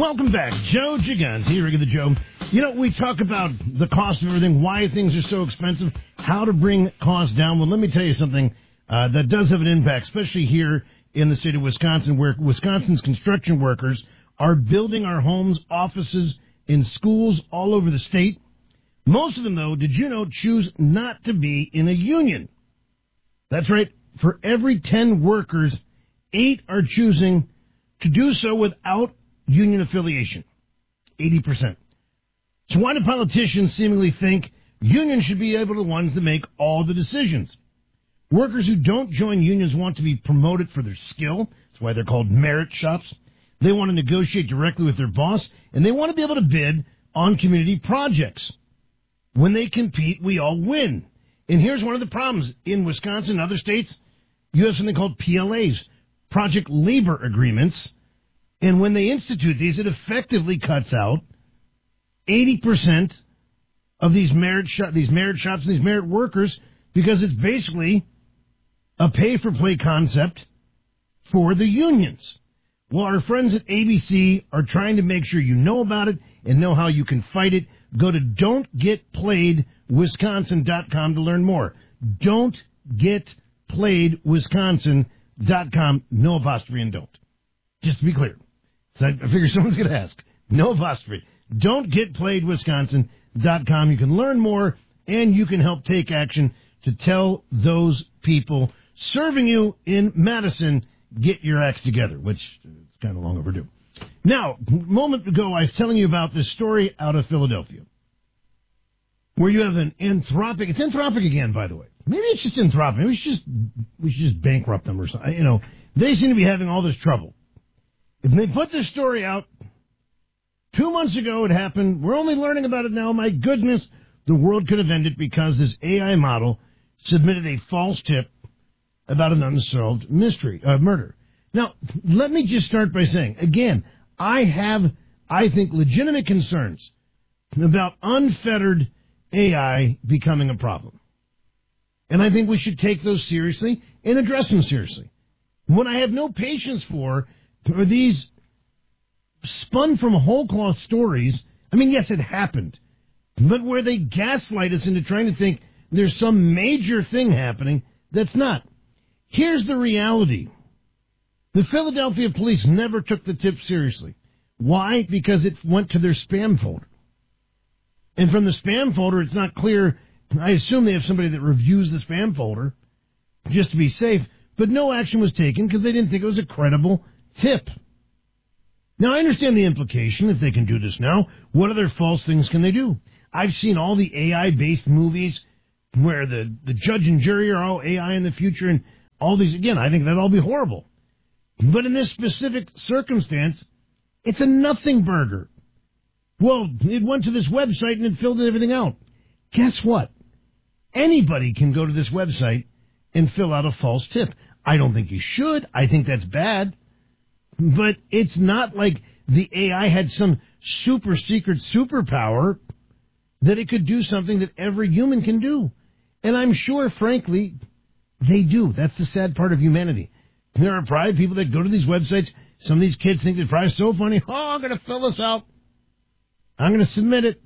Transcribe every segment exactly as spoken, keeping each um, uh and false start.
Welcome back. Joe Gigans here, Rick of the Joe. You know, we talk about the cost of everything, why things are so expensive, how to bring costs down. Well, let me tell you something uh, that does have an impact, especially here in the state of Wisconsin, where Wisconsin's construction workers are building our homes, offices, in schools all over the state. Most of them, though, did you know, choose not to be in a union. That's right. For every ten workers, eight are choosing to do so without union affiliation. eighty percent. So why do politicians seemingly think unions should be able to be the ones that make all the decisions? Workers who don't join unions want to be promoted for their skill. That's why they're called merit shops. They want to negotiate directly with their boss, and they want to be able to bid on community projects. When they compete, we all win. And here's one of the problems. In Wisconsin and other states, you have something called P L As, Project Labor Agreements. And when they institute these, it effectively cuts out eighty percent of these merit, shop, these merit shops and these merit workers, because it's basically a pay-for-play concept for the unions. Well, our friends at A B C are trying to make sure you know about it and know how you can fight it. Go to don't get played wisconsin dot com to learn more. don't get played wisconsin dot com. No apostrophe and don't. Just to be clear. So I figure someone's going to ask. No apostrophe. don't get played wisconsin dot com. You can learn more, and you can help take action to tell those people serving you in Madison, get your acts together, which is kind of long overdue. Now, a moment ago, I was telling you about this story out of Philadelphia, where you have an Anthropic. It's Anthropic again, by the way. Maybe it's just Anthropic. Maybe we should just, we should just bankrupt them or something. You know, they seem to be having all this trouble. If they put this story out two months ago, it happened. We're only learning about it now. My goodness, the world could have ended because this A I model submitted a false tip about an unsolved mystery, uh, murder. Now, let me just start by saying, again, I have, I think, legitimate concerns about unfettered A I becoming a problem. And I think we should take those seriously and address them seriously. What I have no patience for are these spun from whole cloth stories. I mean, yes, it happened, but where they gaslight us into trying to think there's some major thing happening that's not. Here's the reality. The Philadelphia police never took the tip seriously. Why? Because it went to their spam folder. And from the spam folder, it's not clear. I assume they have somebody that reviews the spam folder just to be safe, but no action was taken because they didn't think it was a credible tip. Now, I understand the implication. If they can do this now, what other false things can they do? I've seen all the A I-based movies where the, the judge and jury are all A I in the future, and all these, again, I think that'd all be horrible. But in this specific circumstance, it's a nothing burger. Well, it went to this website and it filled everything out. Guess what? Anybody can go to this website and fill out a false tip. I don't think you should. I think that's bad. But it's not like the A I had some super secret superpower that it could do something that every human can do. And I'm sure, frankly, they do. That's the sad part of humanity. There are probably people that go to these websites. Some of these kids think they're probably so funny. Oh, I'm going to fill this out. I'm going to submit it.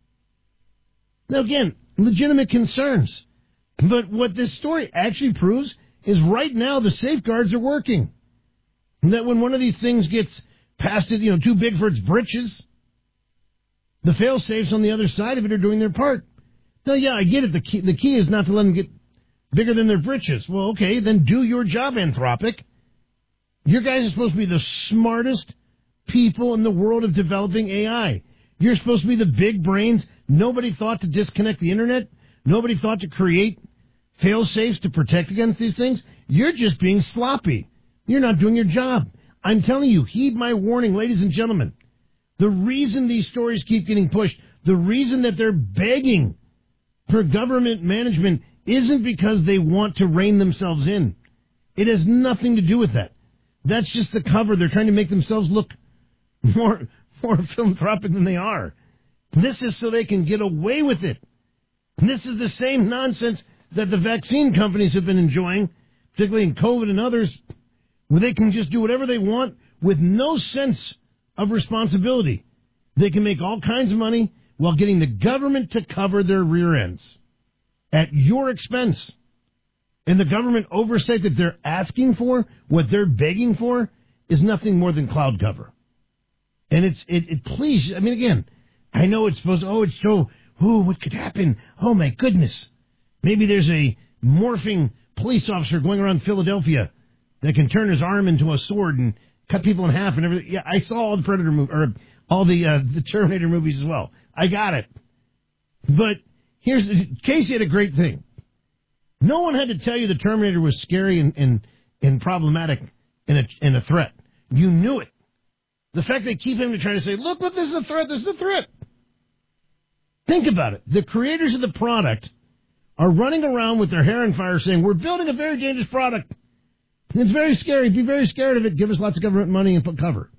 Now, again, legitimate concerns. But what this story actually proves is right now the safeguards are working. And that when one of these things gets past it, you know, too big for its britches, the fail-safes on the other side of it are doing their part. Now, yeah, I get it. The key, the key is not to let them get bigger than their britches. Well, okay, then do your job, Anthropic. Your guys are supposed to be the smartest people in the world of developing A I. You're supposed to be the big brains. Nobody thought to disconnect the internet. Nobody thought to create fail-safes to protect against these things. You're just being sloppy. You're not doing your job. I'm telling you, heed my warning, ladies and gentlemen. The reason these stories keep getting pushed, the reason that they're begging for government management isn't because they want to rein themselves in. It has nothing to do with that. That's just the cover. They're trying to make themselves look more, more philanthropic than they are. This is so they can get away with it. This is the same nonsense that the vaccine companies have been enjoying, particularly in COVID and others, where they can just do whatever they want with no sense of responsibility. They can make all kinds of money while getting the government to cover their rear ends at your expense. And the government oversight that they're asking for, what they're begging for, is nothing more than cloud cover. And it's, it, it please, I mean, again, I know it's supposed to, oh, it's so, oh, what could happen? Oh, my goodness. Maybe there's a morphing police officer going around Philadelphia that can turn his arm into a sword and cut people in half and everything. Yeah, I saw all the Predator movies, or all the, uh, the Terminator movies as well. I got it. But here's, Casey had a great thing. No one had to tell you the Terminator was scary and, and, and problematic and a, and a threat. You knew it. The fact they keep him to try to say, look, look, this is a threat, this is a threat. Think about it. The creators of the product are running around with their hair on fire saying, we're building a very dangerous product. It's very scary. Be very scared of it. Give us lots of government money and put cover.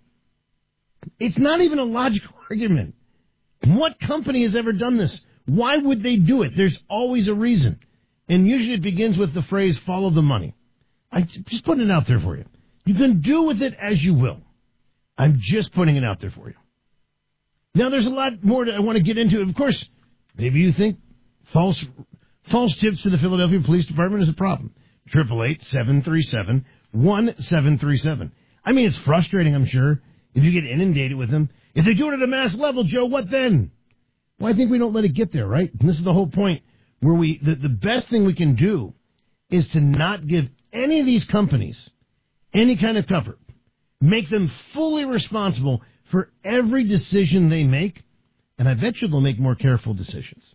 It's not even a logical argument. What company has ever done this? Why would they do it? There's always a reason. And usually it begins with the phrase, follow the money. I'm just putting it out there for you. You can do with it as you will. I'm just putting it out there for you. Now, there's a lot more that I want to get into. Of course, maybe you think false false tips to the Philadelphia Police Department is a problem. eight eight eight, seven three seven, one seven three seven. I mean, it's frustrating, I'm sure, if you get inundated with them. If they do it at a mass level, Joe, what then? Well, I think we don't let it get there, right? And this is the whole point, where we the, the best thing we can do is to not give any of these companies any kind of cover. Make them fully responsible for every decision they make, and I bet you they'll make more careful decisions.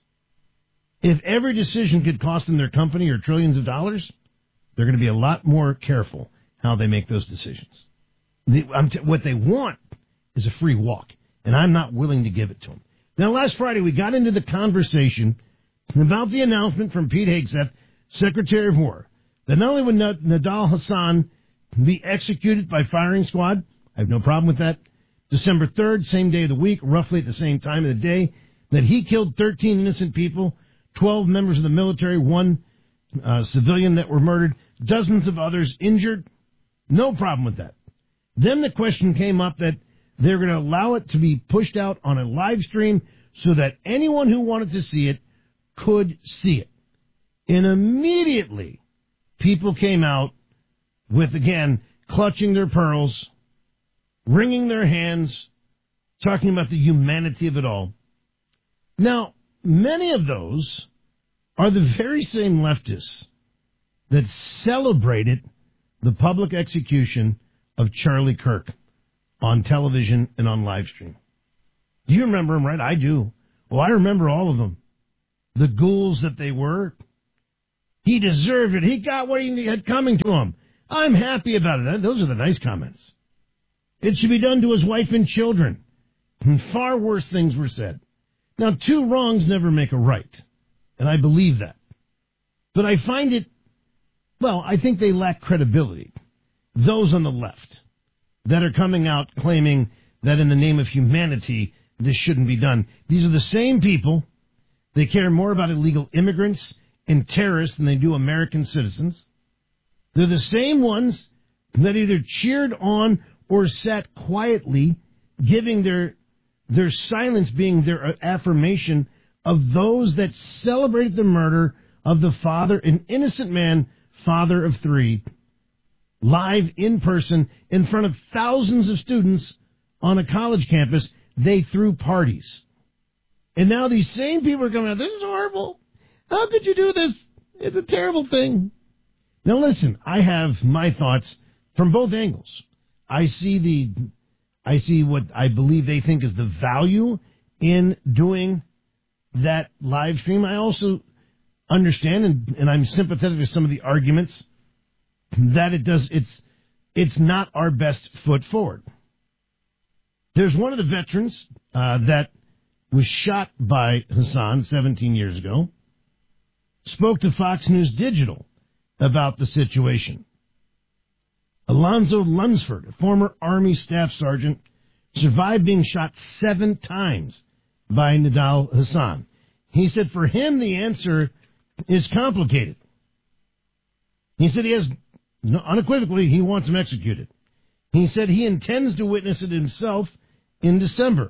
If every decision could cost them their company or trillions of dollars, they're going to be a lot more careful how they make those decisions. The, I'm t- what they want is a free walk, and I'm not willing to give it to them. Now, last Friday, we got into the conversation about the announcement from Pete Hegseth, Secretary of War, that not only would Nidal Hasan be executed by firing squad, I have no problem with that, December third, same day of the week, roughly at the same time of the day, that he killed thirteen innocent people, twelve members of the military, one uh, civilian that were murdered, dozens of others injured. No problem with that. Then the question came up that they're going to allow it to be pushed out on a live stream so that anyone who wanted to see it could see it. And immediately, people came out with, again, clutching their pearls, wringing their hands, talking about the humanity of it all. Now, many of those are the very same leftists that celebrated the public execution of Charlie Kirk on television and on live stream. Do you remember them, right? I do. Well, I remember all of them. The ghouls that they were. He deserved it. He got what he had coming to him. I'm happy about it. Those are the nice comments. It should be done to his wife and children. And far worse things were said. Now, two wrongs never make a right. And I believe that. But I find it, well, I think they lack credibility. Those on the left that are coming out claiming that in the name of humanity, this shouldn't be done. These are the same people. They care more about illegal immigrants and terrorists than they do American citizens. They're the same ones that either cheered on or sat quietly, giving their their silence being their affirmation of those that celebrated the murder of the father, an innocent man, father of three, live in person in front of thousands of students on a college campus. They threw parties. And now these same people are coming out, this is horrible. How could you do this? It's a terrible thing. Now listen, I have my thoughts from both angles. I see the, I see what I believe they think is the value in doing that live stream. I also understand, and, and I'm sympathetic to some of the arguments that it does, it's, it's not our best foot forward. There's one of the veterans uh, that was shot by Hasan seventeen years ago, spoke to Fox News Digital about the situation. Alonzo Lunsford, a former Army staff sergeant, survived being shot seven times by Nidal Hasan. He said for him the answer is complicated. He said he has, unequivocally, he wants him executed. He said he intends to witness it himself in December.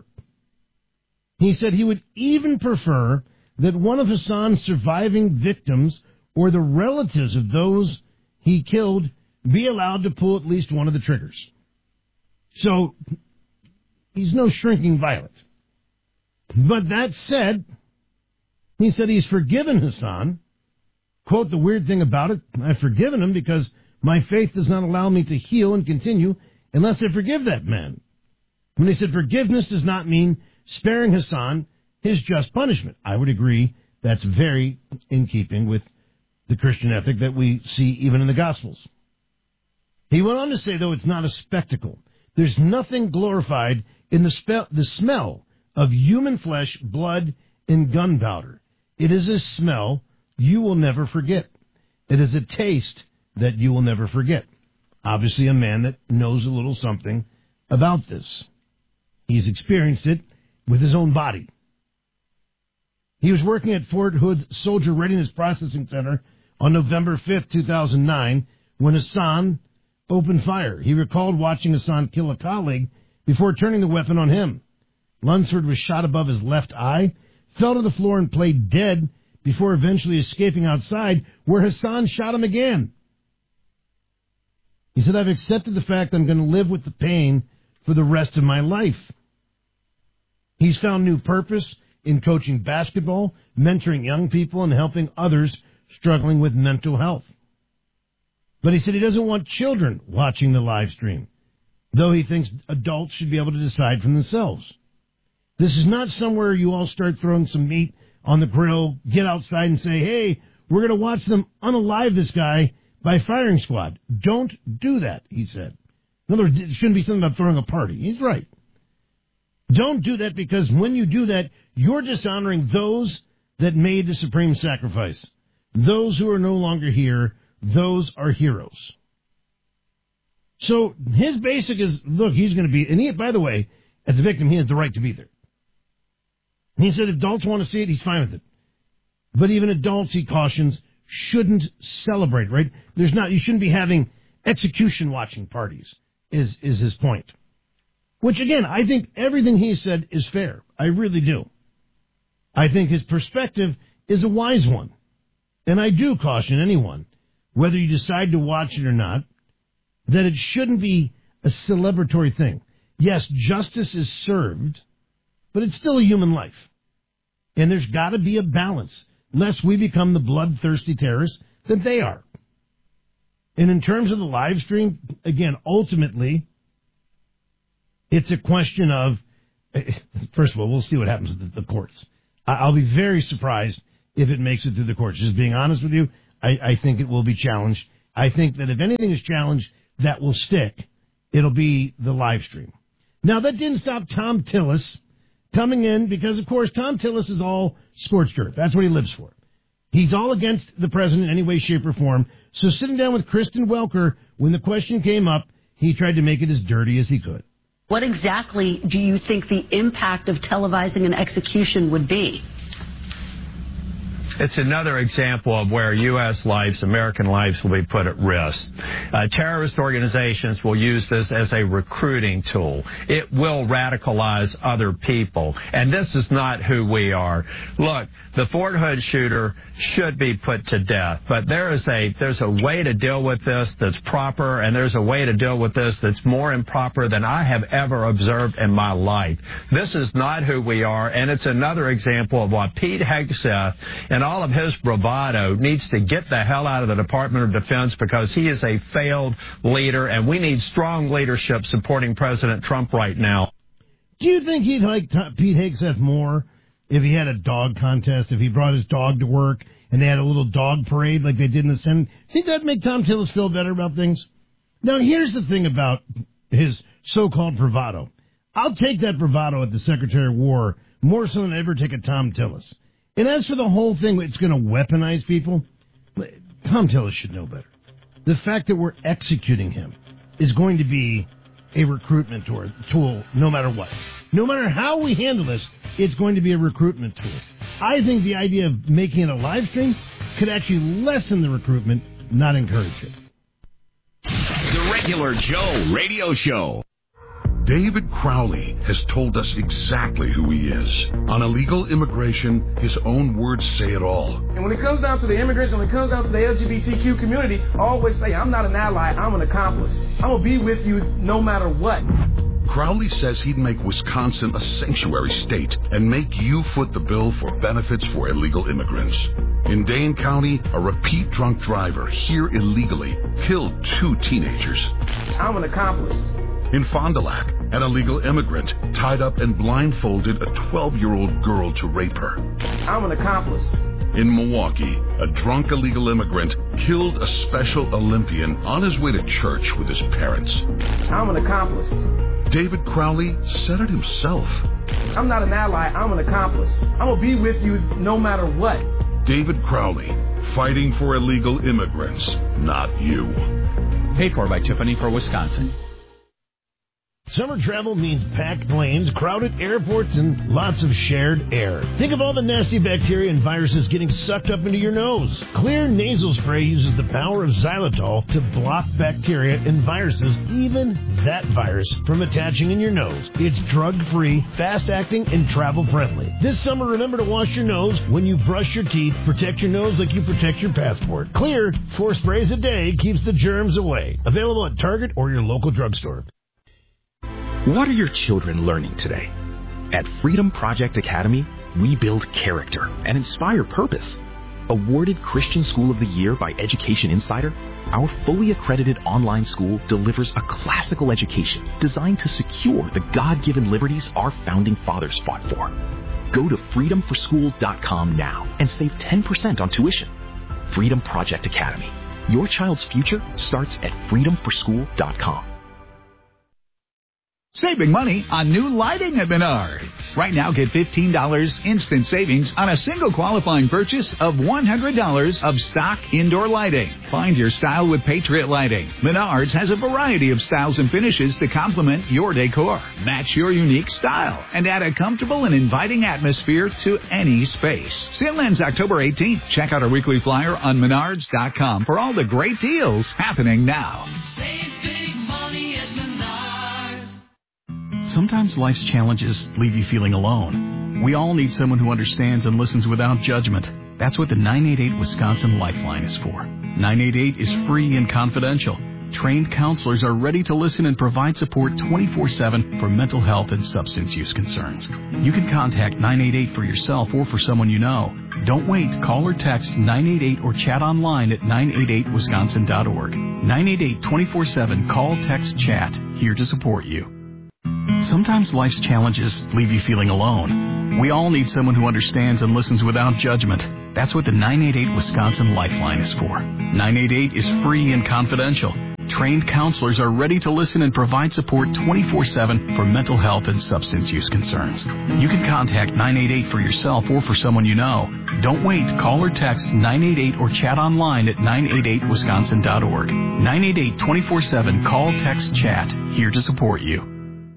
He said he would even prefer that one of Hassan's surviving victims or the relatives of those he killed be allowed to pull at least one of the triggers. So, he's no shrinking violet. But that said, he said he's forgiven Hassan. Quote, the weird thing about it, I've forgiven him because my faith does not allow me to heal and continue unless I forgive that man. When he said forgiveness does not mean sparing Hassan his just punishment. I would agree that's very in keeping with the Christian ethic that we see even in the Gospels. He went on to say, though, it's not a spectacle. There's nothing glorified in the, spe- the smell of human flesh, blood, and gunpowder. It is a smell you will never forget. It is a taste that you will never forget. Obviously, a man that knows a little something about this. He's experienced it with his own body. He was working at Fort Hood's Soldier Readiness Processing Center on November fifth, two thousand nine, when Hassan opened fire. He recalled watching Hassan kill a colleague before turning the weapon on him. Lunsford was shot above his left eye, fell to the floor and played dead before eventually escaping outside, where Hassan shot him again. He said, I've accepted the fact I'm going to live with the pain for the rest of my life. He's found new purpose in coaching basketball, mentoring young people, and helping others struggling with mental health. But he said he doesn't want children watching the live stream, though he thinks adults should be able to decide for themselves. This is not somewhere you all start throwing some meat on the grill, get outside and say, hey, we're going to watch them unalive this guy by firing squad. Don't do that, he said. In other words, it shouldn't be something about throwing a party. He's right. Don't do that, because when you do that, you're dishonoring those that made the supreme sacrifice. Those who are no longer here, those are heroes. So his basic is, look, he's going to be, and he, by the way, as a victim, he has the right to be there. He said adults want to see it, he's fine with it. But even adults, he cautions, shouldn't celebrate, right? There's not, you shouldn't be having execution watching parties, is, is his point. Which, again, I think everything he said is fair. I really do. I think his perspective is a wise one. And I do caution anyone, whether you decide to watch it or not, that it shouldn't be a celebratory thing. Yes, justice is served, but it's still a human life. And there's got to be a balance, lest we become the bloodthirsty terrorists that they are. And in terms of the live stream, again, ultimately, it's a question of, first of all, we'll see what happens with the, the courts. I'll be very surprised if it makes it through the courts. Just being honest with you, I, I think it will be challenged. I think that if anything is challenged that will stick, it'll be the live stream. Now, that didn't stop Thom Tillis coming in because, of course, Thom Tillis is all scorched earth. That's what he lives for. He's all against the president in any way, shape, or form. So sitting down with Kristen Welker, when the question came up, he tried to make it as dirty as he could. What exactly do you think the impact of televising an execution would be? It's another example of where U S lives, American lives, will be put at risk. Uh, terrorist organizations will use this as a recruiting tool. It will radicalize other people. And this is not who we are. Look, the Fort Hood shooter should be put to death. But there is a there's a way to deal with this that's proper, and there's a way to deal with this that's more improper than I have ever observed in my life. This is not who we are, and it's another example of what Pete Hegseth and all of his bravado needs to get the hell out of the Department of Defense, because he is a failed leader, and we need strong leadership supporting President Trump right now. Do you think he'd like Pete Hegseth more if he had a dog contest, if he brought his dog to work and they had a little dog parade like they did in the Senate? Think that'd make Thom Tillis feel better about things? Now, here's the thing about his so-called bravado. I'll take that bravado at the Secretary of War more so than I ever take a Thom Tillis. And as for the whole thing, it's going to weaponize people, Thom Tillis should know better. The fact that we're executing him is going to be a recruitment tool no matter what. No matter how we handle this, it's going to be a recruitment tool. I think the idea of making it a live stream could actually lessen the recruitment, not encourage it. The Regular Joe Radio Show. David Crowley has told us exactly who he is. On illegal immigration, his own words say it all. And when it comes down to the immigration, when it comes down to the L G B T Q community, I always say, I'm not an ally, I'm an accomplice. I'm going to be with you no matter what. Crowley says he'd make Wisconsin a sanctuary state and make you foot the bill for benefits for illegal immigrants. In Dane County, a repeat drunk driver here illegally killed two teenagers. I'm an accomplice. In Fond du Lac, an illegal immigrant tied up and blindfolded a twelve-year-old girl to rape her. I'm an accomplice. In Milwaukee, a drunk illegal immigrant killed a Special Olympian on his way to church with his parents. I'm an accomplice. David Crowley said it himself. I'm not an ally, I'm an accomplice. I'm going to be with you no matter what. David Crowley, fighting for illegal immigrants, not you. Paid for by Tiffany for Wisconsin. Summer travel means packed planes, crowded airports, and lots of shared air. Think of all the nasty bacteria and viruses getting sucked up into your nose. Clear nasal spray uses the power of xylitol to block bacteria and viruses, even that virus, from attaching in your nose. It's drug-free, fast-acting, and travel-friendly. This summer, remember to wash your nose when you brush your teeth. Protect your nose like you protect your passport. Clear, four sprays a day, keeps the germs away. Available at Target or your local drugstore. What are your children learning today? At Freedom Project Academy, we build character and inspire purpose. Awarded Christian School of the Year by Education Insider, our fully accredited online school delivers a classical education designed to secure the God-given liberties our founding fathers fought for. Go to freedom for school dot com now and save ten percent on tuition. Freedom Project Academy. Your child's future starts at freedom for school dot com. Saving money on new lighting at Menards. Right now, get fifteen dollars instant savings on a single qualifying purchase of one hundred dollars of stock indoor lighting. Find your style with Patriot Lighting. Menards has a variety of styles and finishes to complement your decor. Match your unique style and add a comfortable and inviting atmosphere to any space. Sale ends October eighteenth. Check out our weekly flyer on menards dot com for all the great deals happening now. Save big money at Menards. Sometimes life's challenges leave you feeling alone. We all need someone who understands and listens without judgment. That's what the nine eight eight Wisconsin Lifeline is for. nine eight eight is free and confidential. Trained counselors are ready to listen and provide support twenty-four seven for mental health and substance use concerns. You can contact nine eight eight for yourself or for someone you know. Don't wait. Call or text nine eight eight or chat online at nine eight eight wisconsin dot org. nine eight eight twenty-four seven. Call, text, chat. Here to support you. Sometimes life's challenges leave you feeling alone. We all need someone who understands and listens without judgment. That's what the nine eight eight Wisconsin Lifeline is for. nine eight eight is free and confidential. Trained counselors are ready to listen and provide support twenty-four seven for mental health and substance use concerns. You can contact nine eight eight for yourself or for someone you know. Don't wait. Call or text nine eight eight or chat online at nine eight eight wisconsin dot org. nine eight eight twenty-four seven. Call, text, chat. Here to support you.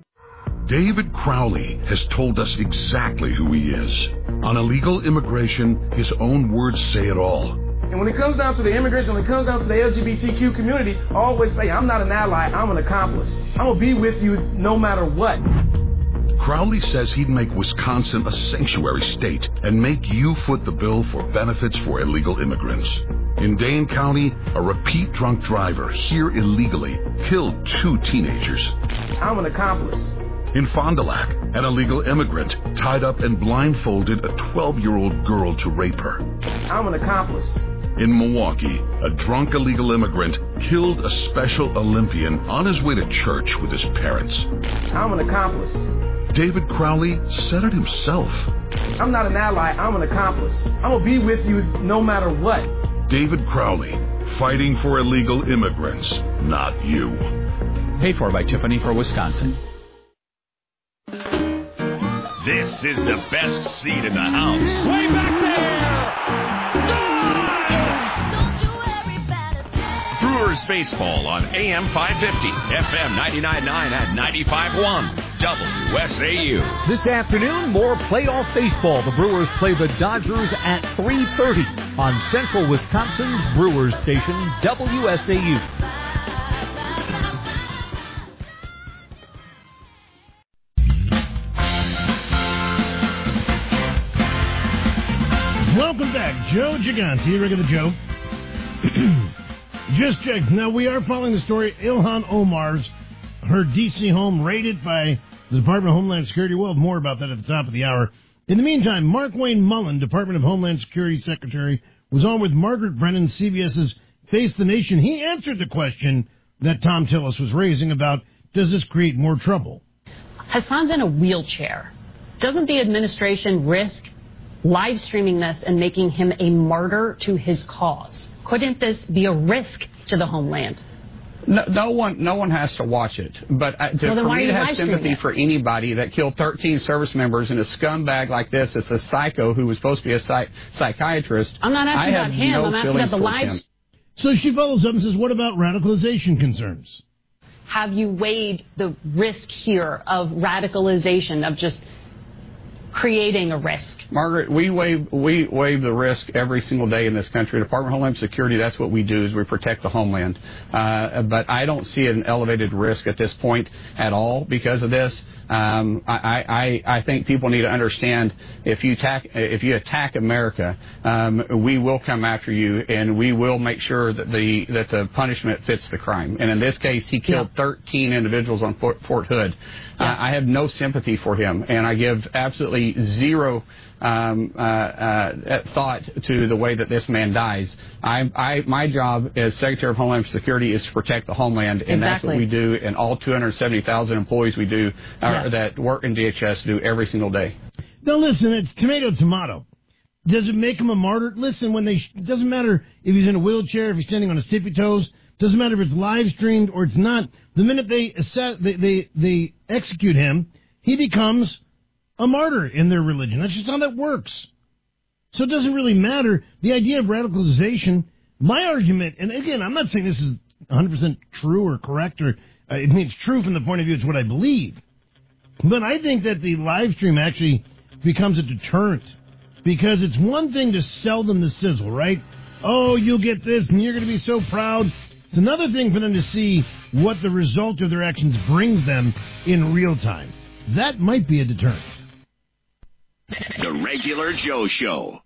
David Crowley has told us exactly who he is. On illegal immigration, his own words say it all. And when it comes down to the immigration, when it comes down to the L G B T Q community, I always say, I'm not an ally, I'm an accomplice. I'm going to be with you no matter what. Crowley says he'd make Wisconsin a sanctuary state and make you foot the bill for benefits for illegal immigrants. In Dane County, a repeat drunk driver here illegally killed two teenagers. I'm an accomplice. In Fond du Lac, an illegal immigrant tied up and blindfolded a twelve-year-old girl to rape her. I'm an accomplice. In Milwaukee, a drunk illegal immigrant killed a Special Olympian on his way to church with his parents. I'm an accomplice. David Crowley said it himself. I'm not an ally, I'm an accomplice. I'm going to be with you no matter what. David Crowley, fighting for illegal immigrants, not you. Paid for by Tiffany for Wisconsin. This is the best seat in the house. Way back there! Brewers baseball on A M five fifty, F M ninety-nine point nine and ninety-five point one, W S A U. This afternoon, more playoff baseball. The Brewers play the Dodgers at three thirty on Central Wisconsin's Brewers station, W S A U. Welcome back. Joe Gigante, regular Joe. Just checked. Now, we are following the story. Ilhan Omar's, her D C home raided by the Department of Homeland Security. We'll have more about that at the top of the hour. In the meantime, Mark Wayne Mullen, Department of Homeland Security Secretary, was on with Margaret Brennan, CBS's Face the Nation. He answered the question that Tom Tillis was raising about, does this create more trouble? Hassan's in a wheelchair. Doesn't the administration risk live streaming this and making him a martyr to his cause? Couldn't this be a risk to the homeland? No, no one, no one has to watch it. But uh, to, well, for me to have sympathy it? for anybody that killed thirteen service members and a scumbag like this, is a psycho who was supposed to be a psych- psychiatrist. I'm not asking I about have him. No I'm asking about the lives. So she follows up and says, "What about radicalization concerns? Have you weighed the risk here of radicalization, of just creating a risk?" Margaret, we waive we waive the risk every single day in this country. Department of Homeland Security, that's what we do, is we protect the homeland. Uh, but I don't see an elevated risk at this point at all because of this. Um, I, I, I think people need to understand if you attack if you attack America, um, we will come after you, and we will make sure that the that the punishment fits the crime. And in this case, he killed yeah. thirteen individuals on Fort, Fort Hood. Yeah. Uh, I have no sympathy for him, and I give absolutely zero um, uh, uh, thought to the way that this man dies. I, I, my job as Secretary of Homeland Security is to protect the homeland, and exactly. that's what we do, and all two hundred seventy thousand employees we do uh, yes. that work in D H S do every single day. Now listen, it's tomato tomato. Does it make him a martyr? Listen, when they sh- it doesn't matter if he's in a wheelchair, if he's standing on his tippy toes. Doesn't matter if it's live streamed or it's not. The minute they assess, they, they they execute him, he becomes a martyr in their religion. That's just how that works. So it doesn't really matter. The idea of radicalization, my argument, and again, I'm not saying this is one hundred percent true or correct, or uh, I mean, it's true from the point of view it's what I believe. But I think that the live stream actually becomes a deterrent, because it's one thing to sell them the sizzle, right? Oh, you'll get this, and you're going to be so proud. It's another thing for them to see what the result of their actions brings them in real time. That might be a deterrent. The Regular Joe Show.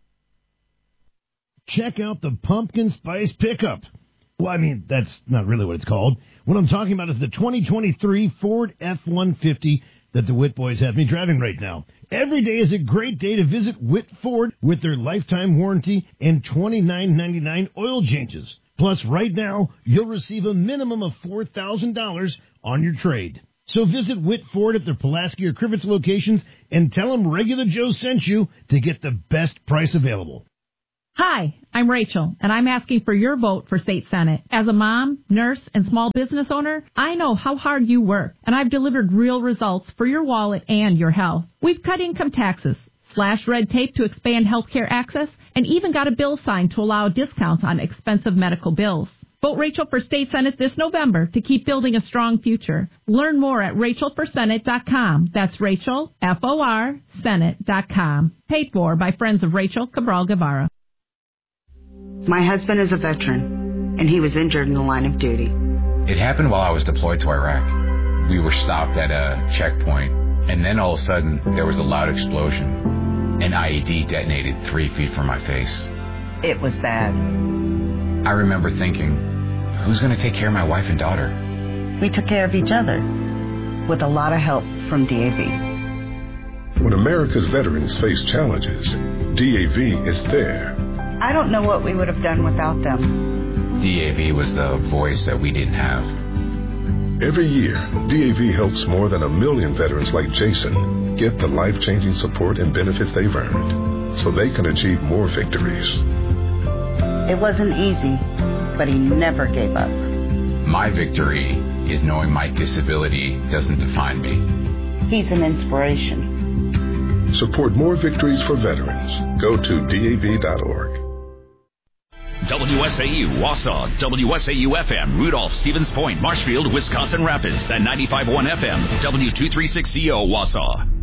Check out the pumpkin spice pickup. Well, I mean, that's not really what it's called. What I'm talking about is the twenty twenty-three Ford F one fifty that the Witt boys have me driving right now. Every day is a great day to visit Witt Ford with their lifetime warranty and twenty-nine ninety-nine oil changes. Plus, right now, you'll receive a minimum of four thousand dollars on your trade. So visit Witt Ford at their Pulaski or Crivets locations and tell them Regular Joe sent you to get the best price available. Hi, I'm Rachel, and I'm asking for your vote for state senate. As a mom, nurse, and small business owner, I know how hard you work, and I've delivered real results for your wallet and your health. We've cut income taxes, slashed red tape to expand healthcare access, and even got a bill signed to allow discounts on expensive medical bills. Vote Rachel for state senate this November to keep building a strong future. Learn more at rachel for senate dot com. That's Rachel, F O R, Senate dot com. Paid for by Friends of Rachel Cabral Guevara. My husband is a veteran, and he was injured in the line of duty. It happened while I was deployed to Iraq. We were stopped at a checkpoint, and then all of a sudden, there was a loud explosion. An I E D detonated three feet from my face. It was bad. I remember thinking, who's going to take care of my wife and daughter? We took care of each other, with a lot of help from D A V. When America's veterans face challenges, D A V is there. I don't know what we would have done without them. D A V was the voice that we didn't have. Every year, D A V helps more than a million veterans like Jason get the life-changing support and benefits they've earned so they can achieve more victories. It wasn't easy, but he never gave up. My victory is knowing my disability doesn't define me. He's an inspiration. Support more victories for veterans. Go to D A V dot org. W S A U, Wausau, W S A U F M, Rudolph, Stevens Point, Marshfield, Wisconsin Rapids, and ninety-five point one F M, W two thirty-six C O, Wausau.